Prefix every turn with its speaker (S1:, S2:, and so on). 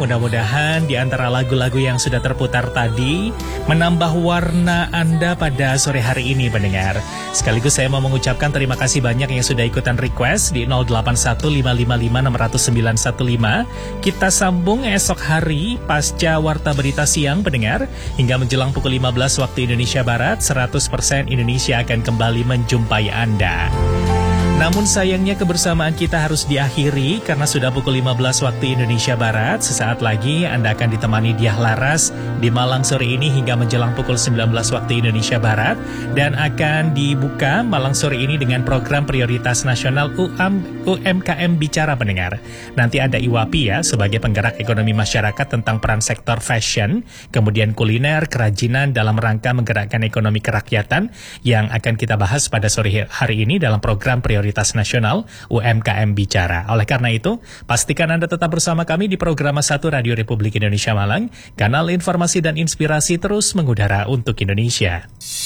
S1: Mudah-mudahan di antara lagu-lagu yang sudah terputar tadi menambah warna Anda pada sore hari ini pendengar. Sekaligus saya mau mengucapkan terima kasih banyak yang sudah ikutan request di 081555600915. Kita sambung esok hari pasca Warta Berita Siang pendengar. Hingga menjelang pukul 15 waktu Indonesia Barat, 100% Indonesia akan kembali menjumpai Anda. Namun sayangnya kebersamaan kita harus diakhiri karena sudah pukul 15 waktu Indonesia Barat. Sesaat lagi Anda akan ditemani Diah Laras di Malang sore ini hingga menjelang pukul 19 waktu Indonesia Barat. Dan akan dibuka Malang sore ini dengan program prioritas nasional UMKM Bicara pendengar. Nanti ada Iwapi ya sebagai penggerak ekonomi masyarakat tentang peran sektor fashion, kemudian kuliner, kerajinan dalam rangka menggerakkan ekonomi kerakyatan yang akan kita bahas pada sore hari ini dalam program prioritas nasional UMKM Bicara. Oleh karena itu, pastikan Anda tetap bersama kami di program 1 Radio Republik Indonesia Malang, kanal informasi dan inspirasi terus mengudara untuk Indonesia.